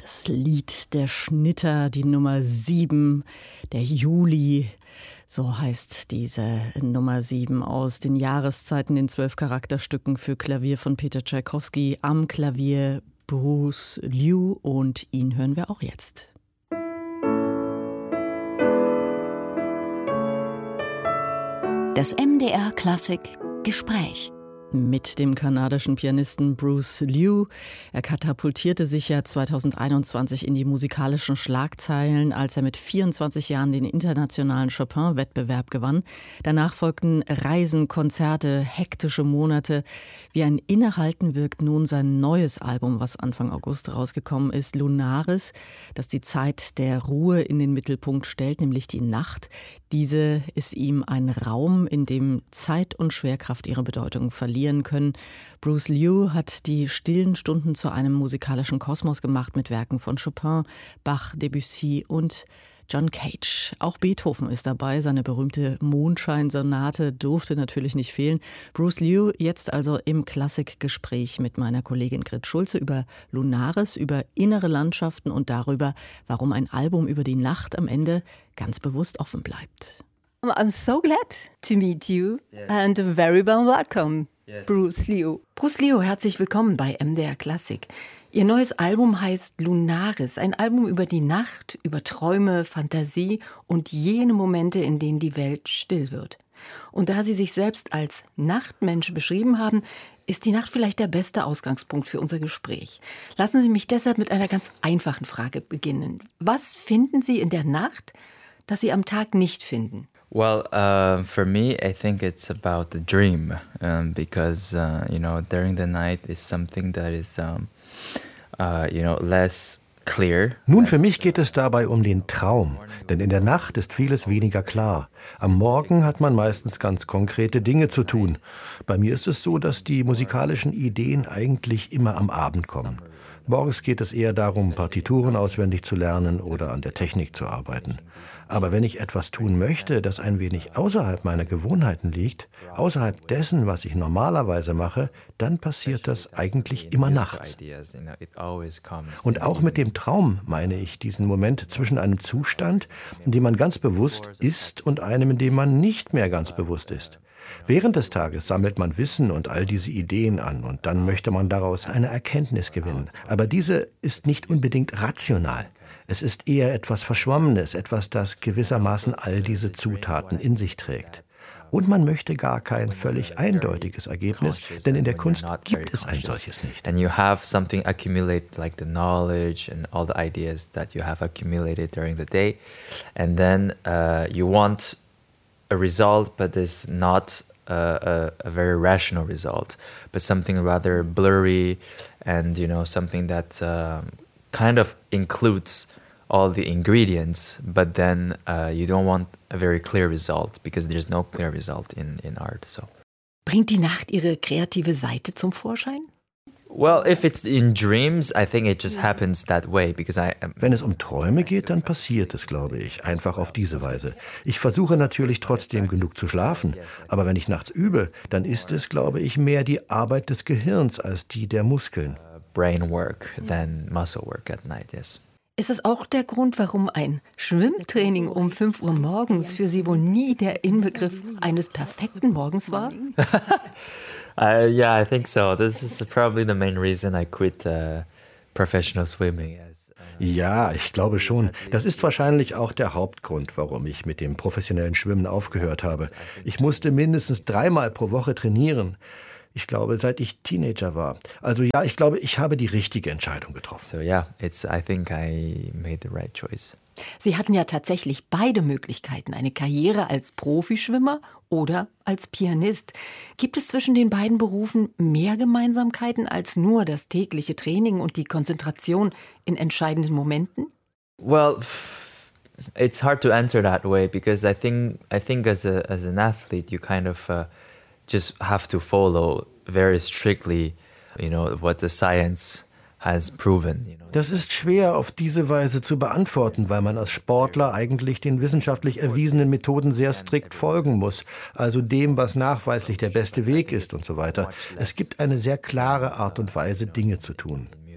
Das Lied der Schnitter, die Nummer 7, der Juli. So heißt diese Nummer 7 aus den Jahreszeiten, den 12 Charakterstücken für Klavier von Peter Tschaikowski. Am Klavier Bruce Liu und ihn hören wir auch jetzt. Das MDR Klassik Gespräch. Mit dem kanadischen Pianisten Bruce Liu. Er katapultierte sich ja 2021 in die musikalischen Schlagzeilen, als er mit 24 Jahren den internationalen Chopin-Wettbewerb gewann. Danach folgten Reisen, Konzerte, hektische Monate. Wie ein Innehalten wirkt nun sein neues Album, was Anfang August rausgekommen ist, Lunaris, das die Zeit der Ruhe in den Mittelpunkt stellt, nämlich die Nacht. Diese ist ihm ein Raum, in dem Zeit und Schwerkraft ihre Bedeutung verlieren können. Bruce Liu hat die stillen Stunden zu einem musikalischen Kosmos gemacht mit Werken von Chopin, Bach, Debussy und John Cage. Auch Beethoven ist dabei. Seine berühmte Mondscheinsonate durfte natürlich nicht fehlen. Bruce Liu jetzt also im Klassikgespräch mit meiner Kollegin Grit Schulze über Lunaris, über innere Landschaften und darüber, warum ein Album über die Nacht am Ende ganz bewusst offen bleibt. I'm so glad to meet you and a very warm welcome, Bruce Liu. Bruce Liu, herzlich willkommen bei MDR Klassik. Ihr neues Album heißt Lunaris, ein Album über die Nacht, über Träume, Fantasie und jene Momente, in denen die Welt still wird. Und da Sie sich selbst als Nachtmensch beschrieben haben, ist die Nacht vielleicht der beste Ausgangspunkt für unser Gespräch. Lassen Sie mich deshalb mit einer ganz einfachen Frage beginnen. Was finden Sie in der Nacht, das Sie am Tag nicht finden? Well, for me, I think it's about the dream, because, during the night is something that is, less clear. Nun, für mich geht es dabei um den Traum, denn in der Nacht ist vieles weniger klar. Am Morgen hat man meistens ganz konkrete Dinge zu tun. Bei mir ist es so, dass die musikalischen Ideen eigentlich immer am Abend kommen. Morgens geht es eher darum, Partituren auswendig zu lernen oder an der Technik zu arbeiten. Aber wenn ich etwas tun möchte, das ein wenig außerhalb meiner Gewohnheiten liegt, außerhalb dessen, was ich normalerweise mache, dann passiert das eigentlich immer nachts. Und auch mit dem Traum meine ich diesen Moment zwischen einem Zustand, in dem man ganz bewusst ist, und einem, in dem man nicht mehr ganz bewusst ist. Während des Tages sammelt man Wissen und all diese Ideen an und dann möchte man daraus eine Erkenntnis gewinnen. Aber diese ist nicht unbedingt rational. Es ist eher etwas Verschwommenes, etwas, das gewissermaßen all diese Zutaten in sich trägt. Und man möchte gar kein völlig eindeutiges Ergebnis, denn in der Kunst gibt es ein solches nicht. And you have something accumulated, like the knowledge and all the ideas that you have accumulated during the day. And then you want a result, but it's not a very rational result, but something rather blurry and, something that kind of includes all the ingredients, but then you don't want a very clear result because there's no clear result in art. So. Bringt die Nacht Ihre kreative Seite zum Vorschein? Well, if it's in dreams, I think it just happens that way because Wenn es um Träume geht, dann passiert es, glaube ich, einfach auf diese Weise. Ich versuche natürlich trotzdem genug zu schlafen, aber wenn ich nachts übe, dann ist es, glaube ich, mehr die Arbeit des Gehirns als die der Muskeln. Brain work than muscle work at night, yes. Ist das auch der Grund, warum ein Schwimmtraining um 5 Uhr morgens für Sie wohl nie der Inbegriff eines perfekten Morgens war? Yeah, I think so. This is probably the main reason I quit professional swimming. Ja, ich glaube schon. Das ist wahrscheinlich auch der Hauptgrund, warum ich mit dem professionellen Schwimmen aufgehört habe. Ich musste mindestens 3-mal pro Woche trainieren. Ich glaube, seit ich Teenager war. Also ja, ich glaube, ich habe die richtige Entscheidung getroffen. So yeah, I think I made the right choice. Sie hatten ja tatsächlich beide Möglichkeiten, eine Karriere als Profischwimmer oder als Pianist. Gibt es zwischen den beiden Berufen mehr Gemeinsamkeiten als nur das tägliche Training und die Konzentration in entscheidenden Momenten? Well, it's hard to answer that way because I think as an athlete you kind of just have to follow very strictly, what the science has proven. Das ist schwer auf diese Weise zu beantworten, weil man als Sportler eigentlich den wissenschaftlich erwiesenen Methoden sehr strikt folgen muss, also dem, was nachweislich der beste Weg ist und so weiter. Es gibt eine sehr klare Art und Weise, Dinge zu tun.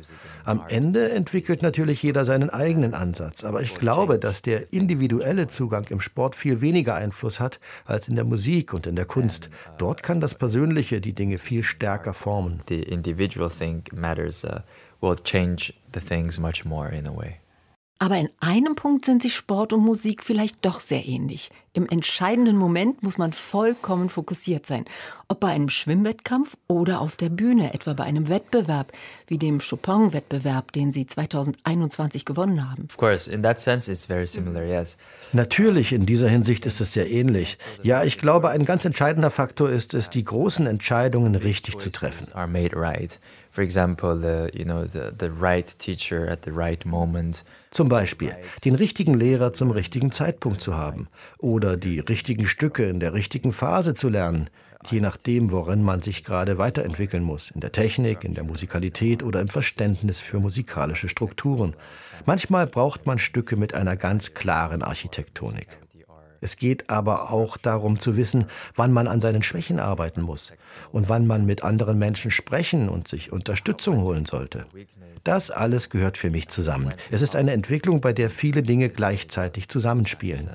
Am Ende entwickelt natürlich jeder seinen eigenen Ansatz, aber ich glaube, dass der individuelle Zugang im Sport viel weniger Einfluss hat als in der Musik und in der Kunst. Dort kann das Persönliche die Dinge viel stärker formen. The individual thing matters, will change the things much more in a way. Aber in einem Punkt sind sich Sport und Musik vielleicht doch sehr ähnlich. Im entscheidenden Moment muss man vollkommen fokussiert sein. Ob bei einem Schwimmwettkampf oder auf der Bühne, etwa bei einem Wettbewerb wie dem Chopin-Wettbewerb, den Sie 2021 gewonnen haben. Of course, in that sense it's very similar, yes. Natürlich, in dieser Hinsicht ist es sehr ähnlich. Ja, ich glaube, ein ganz entscheidender Faktor ist es, die großen Entscheidungen richtig zu treffen. Are made right. For example, the right teacher at the right moment. Zum Beispiel, den richtigen Lehrer zum richtigen Zeitpunkt zu haben oder die richtigen Stücke in der richtigen Phase zu lernen, je nachdem, worin man sich gerade weiterentwickeln muss, in der Technik, in der Musikalität oder im Verständnis für musikalische Strukturen. Manchmal braucht man Stücke mit einer ganz klaren Architektonik. Es geht aber auch darum zu wissen, wann man an seinen Schwächen arbeiten muss und wann man mit anderen Menschen sprechen und sich Unterstützung holen sollte. Das alles gehört für mich zusammen. Es ist eine Entwicklung, bei der viele Dinge gleichzeitig zusammenspielen.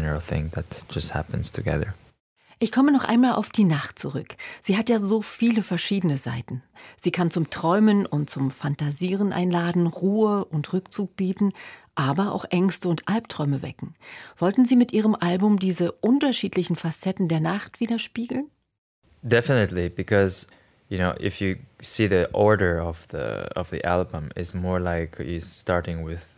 Ich komme noch einmal auf die Nacht zurück. Sie hat ja so viele verschiedene Seiten. Sie kann zum Träumen und zum Fantasieren einladen, Ruhe und Rückzug bieten, aber auch Ängste und Albträume wecken. Wollten Sie mit Ihrem Album diese unterschiedlichen Facetten der Nacht widerspiegeln? Definitely, because if you see the order of the album, is more like it's starting with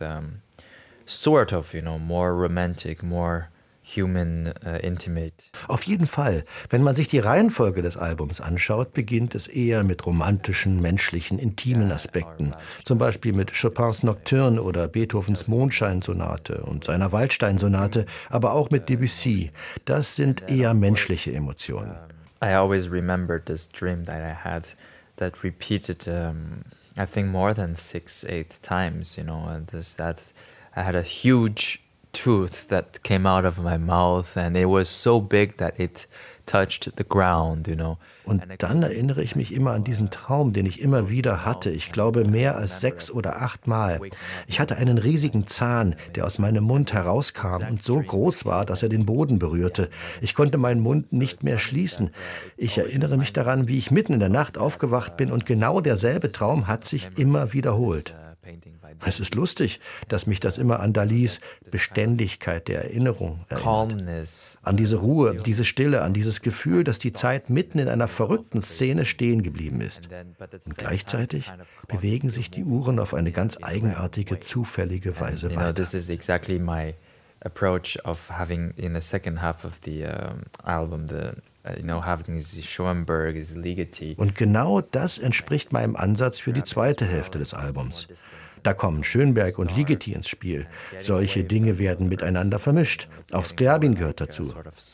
sort of, more romantic, more human, intimate. Auf jeden Fall. Wenn man sich die Reihenfolge des Albums anschaut, beginnt es eher mit romantischen, menschlichen, intimen Aspekten. Zum Beispiel mit Chopins Nocturne oder Beethovens Mondscheinsonate und seiner Waldstein-Sonate, aber auch mit Debussy. Das sind eher menschliche Emotionen. I always remembered this dream that I had that repeated, I think more than 6-8 times, and that I had a huge tooth that came out of my mouth and it was so big that it touched the ground, Und dann erinnere ich mich immer an diesen Traum, den ich immer wieder hatte. Ich glaube, mehr als 6 oder 8 Mal. Ich hatte einen riesigen Zahn, der aus meinem Mund herauskam und so groß war, dass er den Boden berührte. Ich konnte meinen Mund nicht mehr schließen. Ich erinnere mich daran, wie ich mitten in der Nacht aufgewacht bin und genau derselbe Traum hat sich immer wiederholt. Es ist lustig, dass mich das immer an Dalis Beständigkeit der Erinnerung erinnert. An diese Ruhe, diese Stille, an dieses Gefühl, dass die Zeit mitten in einer verrückten Szene stehen geblieben ist. Und gleichzeitig bewegen sich die Uhren auf eine ganz eigenartige, zufällige Weise weiter. This is exactly my approach of having in the second half of the album having this Schoenberg, this Ligeti. Und genau das entspricht meinem Ansatz für die zweite Hälfte des Albums. Da kommen Schönberg und Ligeti ins Spiel. Solche Dinge werden miteinander vermischt. Auch Scriabin gehört dazu.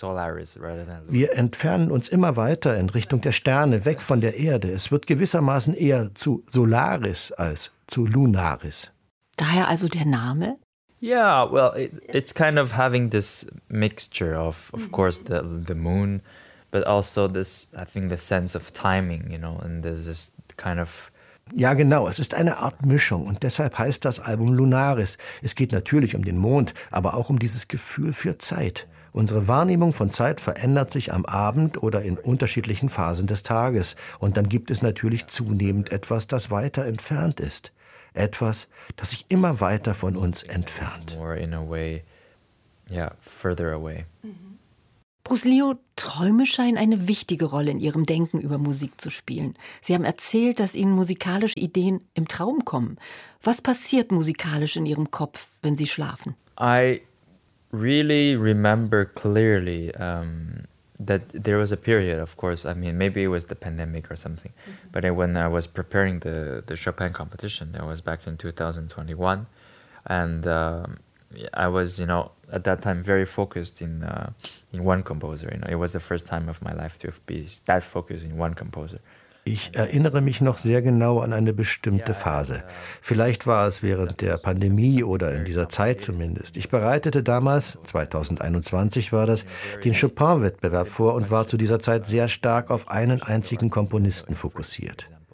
Wir entfernen uns immer weiter in Richtung der Sterne, weg von der Erde. Es wird gewissermaßen eher zu Solaris als zu Lunaris. Daher also der Name? Yeah, well, it's kind of having this mixture of course, the moon, but also this, I think, the sense of timing, and there's this kind of. Ja, genau, es ist eine Art Mischung und deshalb heißt das Album Lunaris. Es geht natürlich um den Mond, aber auch um dieses Gefühl für Zeit. Unsere Wahrnehmung von Zeit verändert sich am Abend oder in unterschiedlichen Phasen des Tages. Und dann gibt es natürlich zunehmend etwas, das weiter entfernt ist. Etwas, das sich immer weiter von uns entfernt. More in a way, further away. Bruce Leo, Träume scheinen eine wichtige Rolle in Ihrem Denken über Musik zu spielen. Sie haben erzählt, dass Ihnen musikalische Ideen im Traum kommen. Was passiert musikalisch in Ihrem Kopf, wenn Sie schlafen? I really remember clearly that there was a period, of course, maybe it was the pandemic or something, but when I was preparing the Chopin competition, that was back in 2021, and I was, at that time very focused in one composer. It was the first time of my life to be that focused in one composer. Ich erinnere mich noch sehr genau an eine bestimmte Phase. Vielleicht war es während der Pandemie oder in dieser Zeit zumindest. Ich bereitete damals, 2021 war das, den Chopin-Wettbewerb vor und war zu dieser Zeit sehr stark auf einen einzigen Komponisten fokussiert.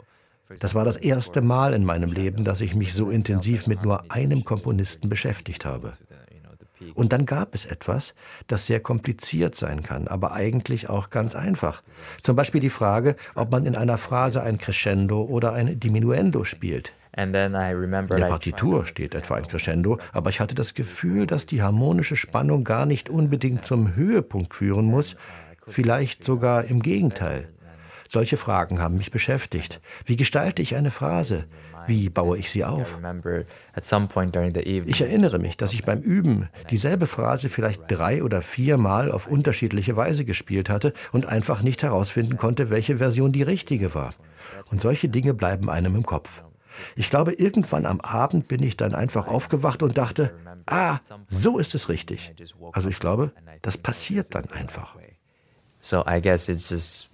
Das war das erste Mal in meinem Leben, dass ich mich so intensiv mit nur einem Komponisten beschäftigt habe. Und dann gab es etwas, das sehr kompliziert sein kann, aber eigentlich auch ganz einfach. Zum Beispiel die Frage, ob man in einer Phrase ein Crescendo oder ein Diminuendo spielt. In der Partitur steht etwa ein Crescendo, aber ich hatte das Gefühl, dass die harmonische Spannung gar nicht unbedingt zum Höhepunkt führen muss, vielleicht sogar im Gegenteil. Solche Fragen haben mich beschäftigt. Wie gestalte ich eine Phrase? Wie baue ich sie auf? Ich erinnere mich, dass ich beim Üben dieselbe Phrase vielleicht 3 oder 4 Mal auf unterschiedliche Weise gespielt hatte und einfach nicht herausfinden konnte, welche Version die richtige war. Und solche Dinge bleiben einem im Kopf. Ich glaube, irgendwann am Abend bin ich dann einfach aufgewacht und dachte, so ist es richtig. Also ich glaube, das passiert dann einfach. So I guess it's just,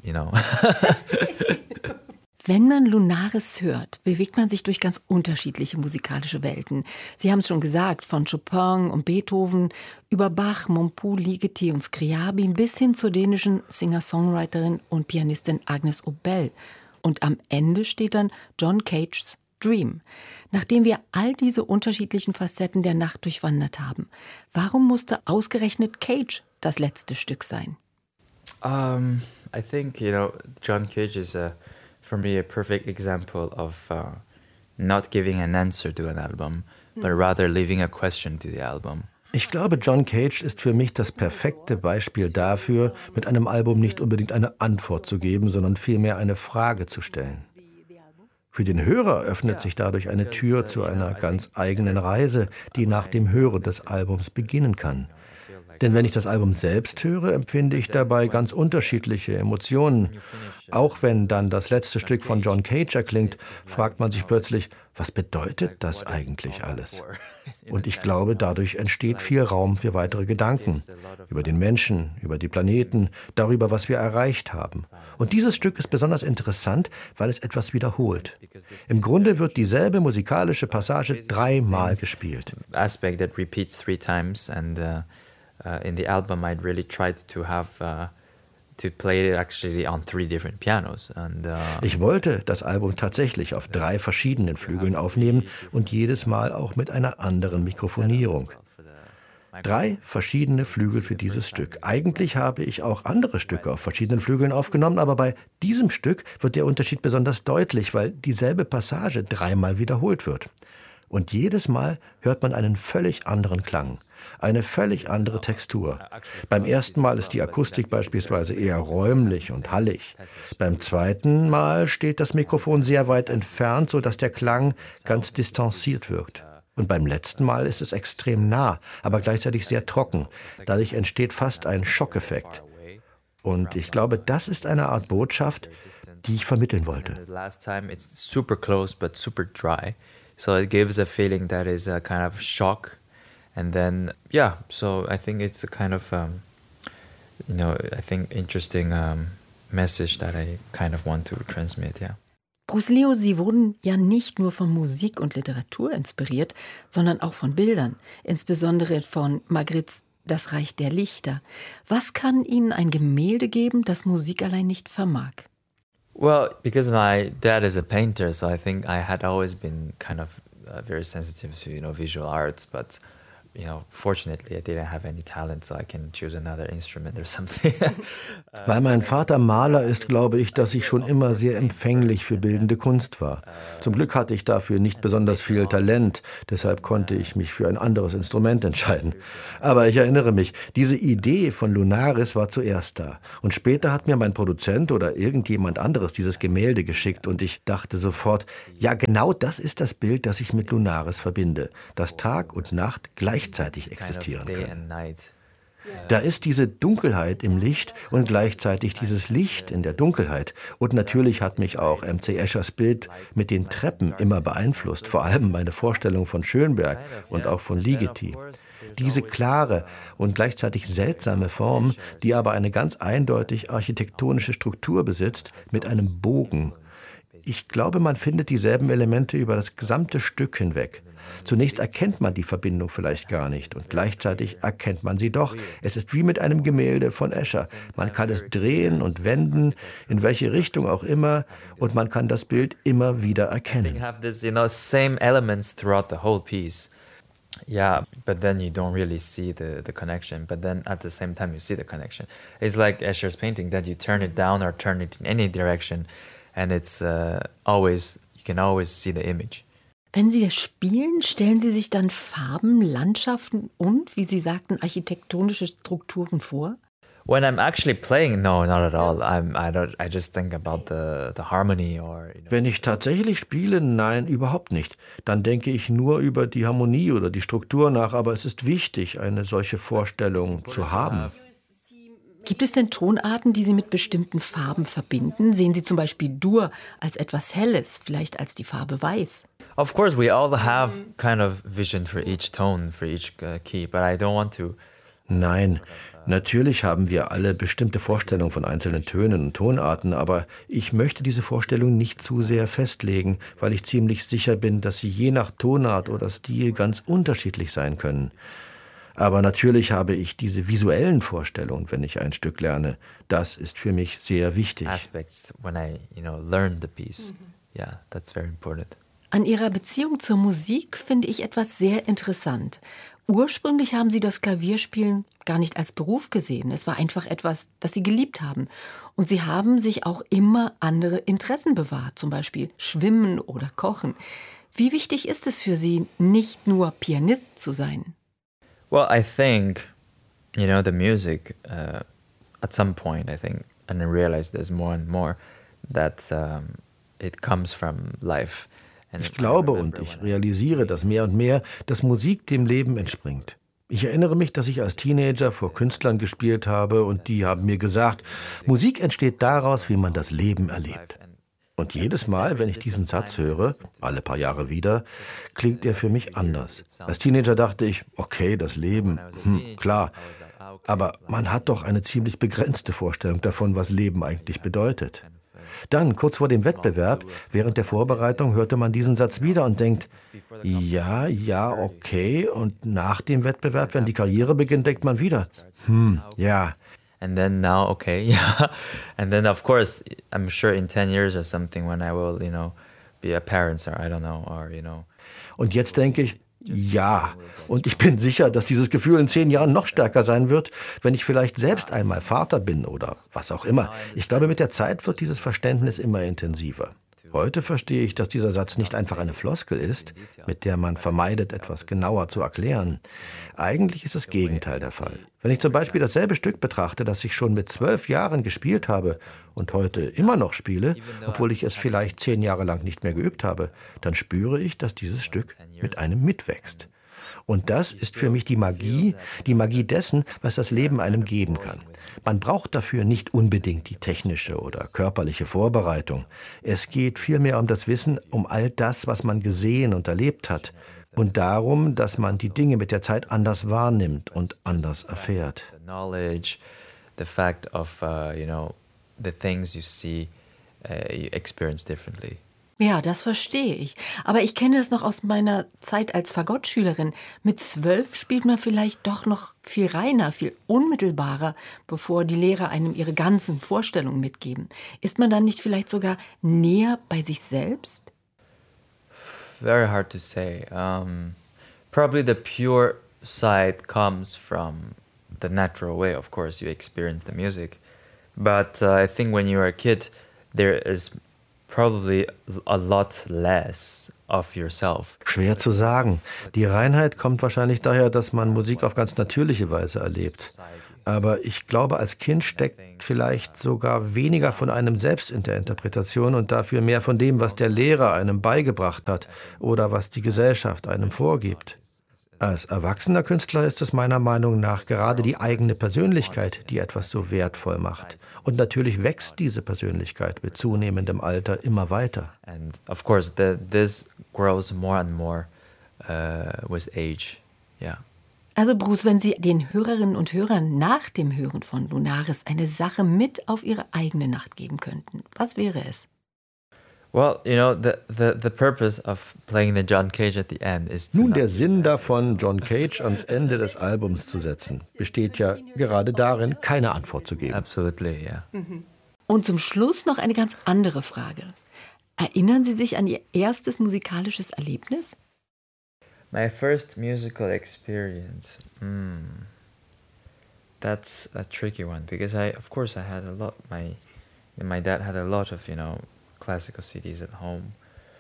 Wenn man Lunaris hört, bewegt man sich durch ganz unterschiedliche musikalische Welten. Sie haben es schon gesagt, von Chopin und Beethoven über Bach, Montpou, Ligeti und Scriabin bis hin zur dänischen Singer-Songwriterin und Pianistin Agnes Obel. Und am Ende steht dann John Cages Dream. Nachdem wir all diese unterschiedlichen Facetten der Nacht durchwandert haben, warum musste ausgerechnet Cage das letzte Stück sein? I think, John Cage is for me a perfect example of not giving an answer to an album, but rather leaving a question to the album. Ich glaube, John Cage ist für mich das perfekte Beispiel dafür, mit einem Album nicht unbedingt eine Antwort zu geben, sondern vielmehr eine Frage zu stellen. Für den Hörer öffnet sich dadurch eine Tür zu einer ganz eigenen Reise, die nach dem Hören des Albums beginnen kann. Denn wenn ich das Album selbst höre, empfinde ich dabei ganz unterschiedliche Emotionen. Auch wenn dann das letzte Stück von John Cage erklingt, fragt man sich plötzlich, was bedeutet das eigentlich alles? Und ich glaube, dadurch entsteht viel Raum für weitere Gedanken. Über den Menschen, über die Planeten, darüber, was wir erreicht haben. Und dieses Stück ist besonders interessant, weil es etwas wiederholt. Im Grunde wird dieselbe musikalische Passage 3-mal gespielt. Aspect that repeats 3 times and in the album I really tried to have to play it actually on 3 different pianos. Ich wollte das Album tatsächlich auf 3 verschiedenen Flügeln aufnehmen und jedes Mal auch mit einer anderen Mikrofonierung. 3 verschiedene Flügel für dieses Stück. Eigentlich habe ich auch andere Stücke auf verschiedenen Flügeln aufgenommen, aber bei diesem Stück wird der Unterschied besonders deutlich, weil dieselbe Passage 3-mal wiederholt wird. Und jedes Mal hört man einen völlig anderen Klang, eine völlig andere Textur. Beim ersten Mal ist die Akustik beispielsweise eher räumlich und hallig. Beim zweiten Mal steht das Mikrofon sehr weit entfernt, sodass der Klang ganz distanziert wirkt. Und beim letzten Mal ist es extrem nah, aber gleichzeitig sehr trocken. Dadurch entsteht fast ein Schockeffekt. Und ich glaube, das ist eine Art Botschaft, die ich vermitteln wollte. Super close, but super dry. So it gives a feeling that is a kind of shock. And then, so I think it's a kind of, I think interesting message that I kind of want to transmit, Bruce Leo, Sie wurden ja nicht nur von Musik und Literatur inspiriert, sondern auch von Bildern, insbesondere von Magrittes Das Reich der Lichter. Was kann Ihnen ein Gemälde geben, das Musik allein nicht vermag? Well, because my dad is a painter, so I think I had always been kind of very sensitive to, visual arts, but fortunately I didn't have any talent, so I can choose another instrument or something. Weil mein Vater Maler ist, glaube ich, dass ich schon immer sehr empfänglich für bildende Kunst war. Zum Glück hatte ich dafür nicht besonders viel Talent, deshalb konnte ich mich für ein anderes Instrument entscheiden. Aber ich erinnere mich, diese Idee von Lunaris war zuerst da. Und später hat mir mein Produzent oder irgendjemand anderes dieses Gemälde geschickt und ich dachte sofort, ja, genau das ist das Bild, das ich mit Lunaris verbinde, dass Tag und Nacht gleichzeitig existieren können. Da ist diese Dunkelheit im Licht und gleichzeitig dieses Licht in der Dunkelheit. Und natürlich hat mich auch M.C. Eschers Bild mit den Treppen immer beeinflusst, vor allem meine Vorstellung von Schönberg und auch von Ligeti. Diese klare und gleichzeitig seltsame Form, die aber eine ganz eindeutig architektonische Struktur besitzt, mit einem Bogen. Ich glaube, man findet dieselben Elemente über das gesamte Stück hinweg. Zunächst erkennt man die Verbindung vielleicht gar nicht und gleichzeitig erkennt man sie doch. Es ist wie mit einem Gemälde von Escher. Man kann es drehen und wenden, in welche Richtung auch immer, und man kann das Bild immer wieder erkennen. Same elements throughout the whole piece. Yeah, but then you don't really see the connection. But then at the same time you see the connection. It's like Escher's painting that you turn it down or turn it in any direction, and it's always, you can always see the image. Wenn Sie das spielen, stellen Sie sich dann Farben, Landschaften und, wie Sie sagten, architektonische Strukturen vor? When I'm actually playing, no, not at all. I just think about the harmony or. Wenn ich tatsächlich spiele, nein, überhaupt nicht. Dann denke ich nur über die Harmonie oder die Struktur nach, aber es ist wichtig, eine solche Vorstellung zu haben. Gibt es denn Tonarten, die Sie mit bestimmten Farben verbinden? Sehen Sie zum Beispiel Dur als etwas Helles, vielleicht als die Farbe Weiß? Of course, we all have kind of vision for each tone, for each key, but I don't want to. Nein, natürlich haben wir alle bestimmte Vorstellungen von einzelnen Tönen und Tonarten, aber ich möchte diese Vorstellung nicht zu sehr festlegen, weil ich ziemlich sicher bin, dass sie je nach Tonart oder Stil ganz unterschiedlich sein können. Aber natürlich habe ich diese visuellen Vorstellungen, wenn ich ein Stück lerne. Das ist für mich sehr wichtig. Aspects when I, learn the piece. Yeah, that's very important. An Ihrer Beziehung zur Musik finde ich etwas sehr interessant. Ursprünglich haben Sie das Klavierspielen gar nicht als Beruf gesehen. Es war einfach etwas, das Sie geliebt haben. Und Sie haben sich auch immer andere Interessen bewahrt, zum Beispiel Schwimmen oder Kochen. Wie wichtig ist es für Sie, nicht nur Pianist zu sein? Well, I think, the music, at some point, I think, and I realize there's more and more, that it comes from life. Ich glaube und ich realisiere das mehr und mehr, dass Musik dem Leben entspringt. Ich erinnere mich, dass ich als Teenager vor Künstlern gespielt habe und die haben mir gesagt, Musik entsteht daraus, wie man das Leben erlebt. Und jedes Mal, wenn ich diesen Satz höre, alle paar Jahre wieder, klingt er für mich anders. Als Teenager dachte ich, okay, das Leben, klar. Aber man hat doch eine ziemlich begrenzte Vorstellung davon, was Leben eigentlich bedeutet. Dann, kurz vor dem Wettbewerb, während der Vorbereitung, hörte man diesen Satz wieder und denkt, ja, okay. Und nach dem Wettbewerb, wenn die Karriere beginnt, denkt man wieder, ja. And then now, okay, yeah. And then, of course, I'm sure in 10 years or something when I will, be a parent or I don't know, or, Und jetzt denke ich, ja. Und ich bin sicher, dass dieses Gefühl in 10 Jahren noch stärker sein wird, wenn ich vielleicht selbst einmal Vater bin oder was auch immer. Ich glaube, mit der Zeit wird dieses Verständnis immer intensiver. Heute verstehe ich, dass dieser Satz nicht einfach eine Floskel ist, mit der man vermeidet, etwas genauer zu erklären. Eigentlich ist das Gegenteil der Fall. Wenn ich zum Beispiel dasselbe Stück betrachte, das ich schon mit 12 Jahren gespielt habe und heute immer noch spiele, obwohl ich es vielleicht 10 Jahre lang nicht mehr geübt habe, dann spüre ich, dass dieses Stück mit einem mitwächst. Und das ist für mich die Magie dessen, was das Leben einem geben kann. Man braucht dafür nicht unbedingt die technische oder körperliche Vorbereitung. Es geht vielmehr um das Wissen, um all das, was man gesehen und erlebt hat. Und darum, dass man die Dinge mit der Zeit anders wahrnimmt und anders erfährt. The knowledge, the fact of, the things you see, you experience differently. Ja, das verstehe ich. Aber ich kenne das noch aus meiner Zeit als Fagottschülerin. Mit 12 spielt man vielleicht doch noch viel reiner, viel unmittelbarer, bevor die Lehrer einem ihre ganzen Vorstellungen mitgeben. Ist man dann nicht vielleicht sogar näher bei sich selbst? Very hard to say. Probably the pure side comes from the natural way. Of course, you experience the music. But I think when you're a kid, there is probably a lot less of yourself. Schwer zu sagen. Die Reinheit kommt wahrscheinlich daher, dass man Musik auf ganz natürliche Weise erlebt. Aber ich glaube, als Kind steckt vielleicht sogar weniger von einem selbst in der Interpretation und dafür mehr von dem, was der Lehrer einem beigebracht hat oder was die Gesellschaft einem vorgibt. Als erwachsener Künstler ist es meiner Meinung nach gerade die eigene Persönlichkeit, die etwas so wertvoll macht. Und natürlich wächst diese Persönlichkeit mit zunehmendem Alter immer weiter. And of course, this grows more and more with age. Yeah. Also Bruce, wenn Sie den Hörerinnen und Hörern nach dem Hören von Lunaris eine Sache mit auf ihre eigene Nacht geben könnten, was wäre es? Well, you know, the purpose of playing the John Cage at the end is Nun, der Sinn davon, John Cage ans Ende des Albums zu setzen, besteht ja gerade darin, keine Antwort zu geben. Absolutely, yeah. Und zum Schluss noch eine ganz andere Frage. Erinnern Sie sich an Ihr erstes musikalisches Erlebnis? My first musical experience. That's a tricky one because of course I had a lot. My dad had a lot of, classical CDs at home.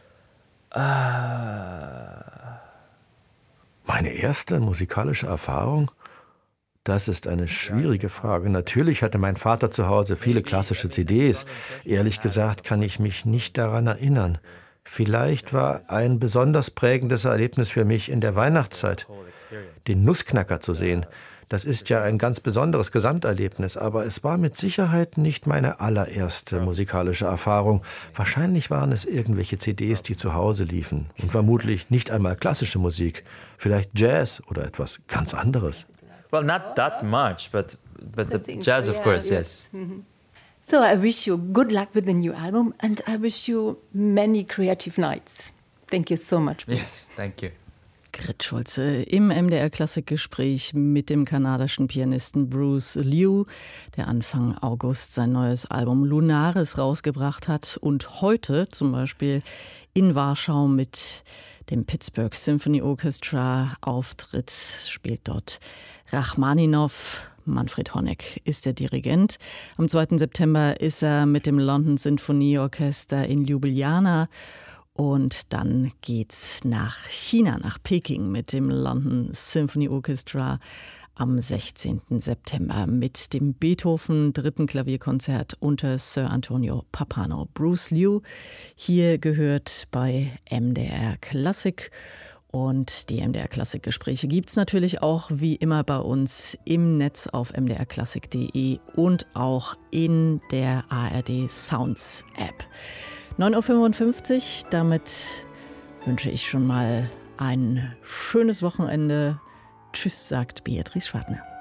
Meine erste musikalische Erfahrung? Das ist eine schwierige Frage. Natürlich hatte mein Vater zu Hause viele klassische CDs. Ehrlich gesagt kann ich mich nicht daran erinnern. Vielleicht war ein besonders prägendes Erlebnis für mich in der Weihnachtszeit, den Nussknacker zu sehen. Das ist ja ein ganz besonderes Gesamterlebnis, aber es war mit Sicherheit nicht meine allererste musikalische Erfahrung. Wahrscheinlich waren es irgendwelche CDs, die zu Hause liefen und vermutlich nicht einmal klassische Musik, vielleicht Jazz oder etwas ganz anderes. Well, not that much, but the jazz, of course, yes. So I wish you good luck with the new album and I wish you many creative nights. Thank you so much. Yes, thank you. Grit Schulze im MDR-Klassikgespräch mit dem kanadischen Pianisten Bruce Liu, der Anfang August sein neues Album Lunaris rausgebracht hat und heute zum Beispiel in Warschau mit dem Pittsburgh Symphony Orchestra auftritt, spielt dort Rachmaninow. Manfred Honeck ist der Dirigent. Am 2. September ist er mit dem London Sinfonieorchester in Ljubljana. Und dann geht's nach China, nach Peking mit dem London Symphony Orchestra am 16. September mit dem Beethoven 3. Klavierkonzert unter Sir Antonio Pappano. Bruce Liu hier gehört bei MDR Klassik. Und die MDR-Klassik-Gespräche gibt es natürlich auch wie immer bei uns im Netz auf mdrklassik.de und auch in der ARD Sounds App. 9.55 Uhr, damit wünsche ich schon mal ein schönes Wochenende. Tschüss, sagt Beatrice Schwartner.